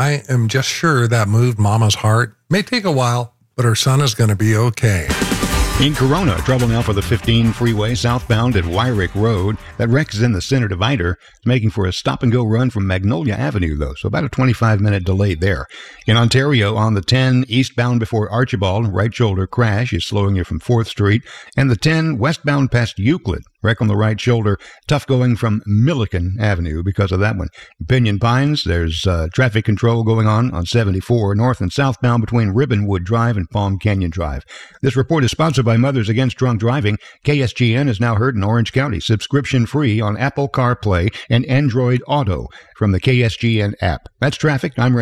I am just sure that moved Mama's heart. May take a while, but her son is going to be okay. In Corona, trouble now for the 15 freeway southbound at Wyrick Road. That wreck is in the center divider. It's making for a stop-and-go run from Magnolia Avenue, though, so about a 25-minute delay there. In Ontario, on the 10 eastbound before Archibald, right shoulder crash is slowing you from 4th Street. And the 10 westbound past Euclid, wreck on the right shoulder, tough going from Milliken Avenue because of that one. In Pinyon Pines, there's traffic control going on 74, north and southbound between Ribbonwood Drive and Palm Canyon Drive. This report is sponsored by Mothers Against Drunk Driving. KSGN is now heard in Orange County, subscription-free on Apple CarPlay and Android Auto from the KSGN app. That's traffic. I'm